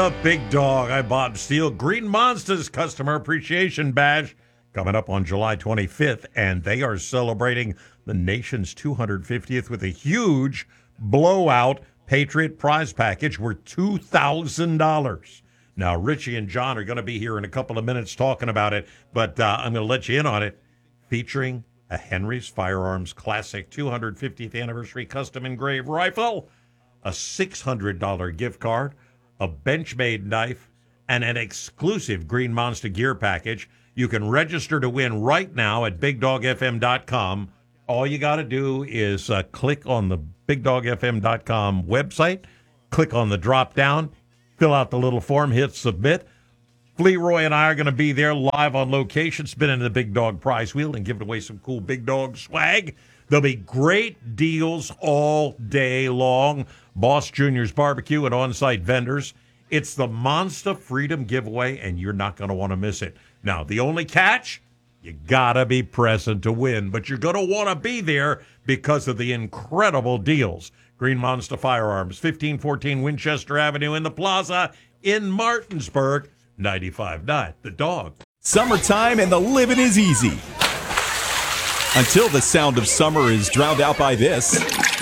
A Big Dog. I'm Bob Steele. Green Monster's Customer Appreciation Bash coming up on July 25th, and they are celebrating the nation's 250th with a huge blowout Patriot prize package worth $2,000. Now, Richie and John are going to be here in a couple of minutes talking about it, but I'm going to let you in on it. Featuring a Henry's Firearms Classic 250th Anniversary Custom Engraved Rifle, a $600 gift card, a Benchmade knife, and an exclusive Green Monster gear package. You can register to win right now at BigDogFM.com. All you got to do is click on the BigDogFM.com website, click on the drop down, fill out the little form, hit submit. Fleroy and I are going to be there live on location, spinning the Big Dog prize wheel and giving away some cool Big Dog swag. There'll be great deals all day long. Boss Junior's Barbecue and on-site vendors. It's the Monster Freedom Giveaway, and you're not going to want to miss it. Now, the only catch, you got to be present to win, but you're going to want to be there because of the incredible deals. Green Monster Firearms, 1514 Winchester Avenue in the Plaza in Martinsburg, 95.9 The Dog. Summertime and the living is easy. Until the sound of summer is drowned out by this.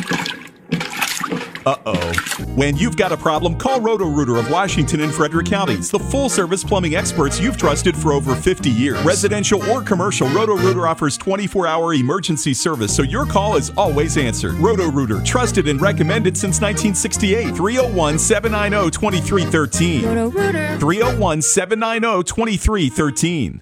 Uh-oh. When you've got a problem, call Roto-Rooter of Washington and Frederick counties, the full-service plumbing experts you've trusted for over 50 years. Residential or commercial, Roto-Rooter offers 24-hour emergency service, so your call is always answered. Roto-Rooter, trusted and recommended since 1968. 301-790-2313. Roto-Rooter. 301-790-2313.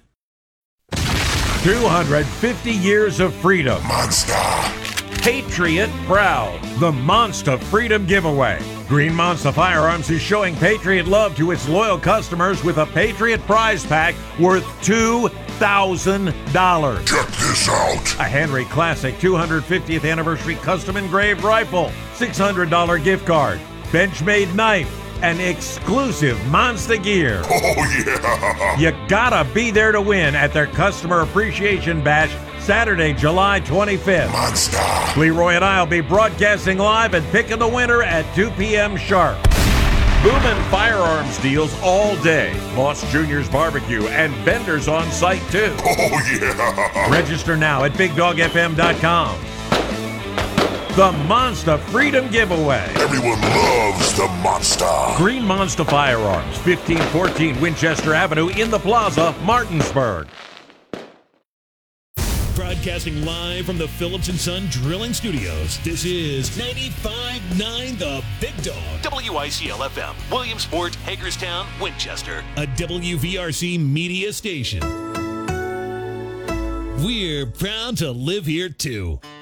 250 years of freedom. Monster. Patriot Proud, the Monster Freedom Giveaway. Green Monster Firearms is showing Patriot love to its loyal customers with a Patriot prize pack worth $2,000. Check this out. A Henry Classic 250th Anniversary Custom Engraved Rifle, $600 gift card, Benchmade knife, and exclusive Monster gear. Oh, yeah. You gotta be there to win at their Customer Appreciation Bash, Saturday, July 25th. Monster. Leroy and I will be broadcasting live and picking the winner at 2 p.m. sharp. Boomin' firearms deals all day. Boss Junior's Barbecue and vendors on site too. Oh, yeah. Register now at BigDogFM.com. The Monster Freedom Giveaway. Everyone loves the Monster. Green Monster Firearms, 1514 Winchester Avenue in the Plaza, Martinsburg. Broadcasting live from the Phillips & Son Drilling Studios, this is 95.9 The Big Dog. WICL-FM, Williamsport, Hagerstown, Winchester. A WVRC media station. We're proud to live here, too.